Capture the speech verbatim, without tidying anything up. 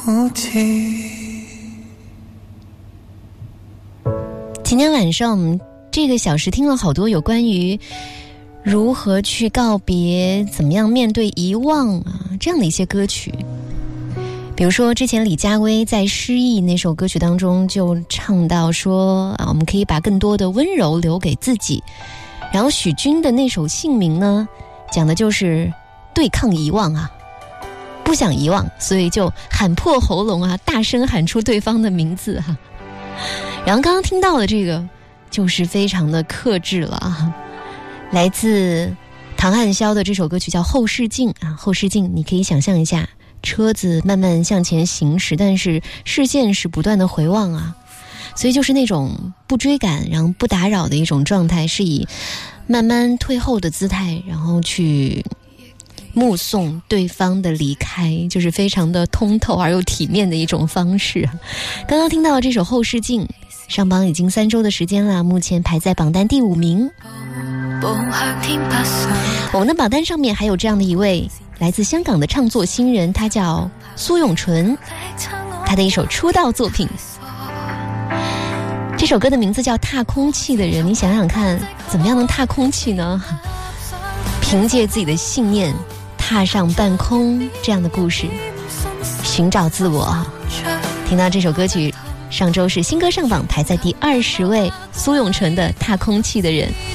今天晚上我们这个小时听了好多有关于如何去告别，怎么样面对遗忘啊这样的一些歌曲。比如说之前李佳薇在《失忆》那首歌曲当中就唱到说啊，我们可以把更多的温柔留给自己。然后许君的那首《姓名》呢，讲的就是对抗遗忘啊，不想遗忘，所以就喊破喉咙啊，大声喊出对方的名字啊。然后刚刚听到的这个就是非常的克制了啊，来自唐汉霄的这首歌曲叫《后视镜》啊，后视镜，你可以想象一下，车子慢慢向前行驶，但是视线是不断的回望啊，所以就是那种不追赶，然后不打扰的一种状态，是以慢慢退后的姿态，然后去目送对方的离开，就是非常的通透而又体面的一种方式。刚刚听到这首《后视镜》上榜已经三周的时间了，目前排在榜单第五名。我们的榜单上面还有这样的一位来自香港的唱作新人，他叫苏永淳，他的一首出道作品，这首歌的名字叫《踏空气的人》。你想想看，怎么样能踏空气呢？凭借自己的信念踏上半空这样的故事，寻找自我。听到这首歌曲，上周是新歌上榜，排在第二十位，苏永淳的《踏空气的人》。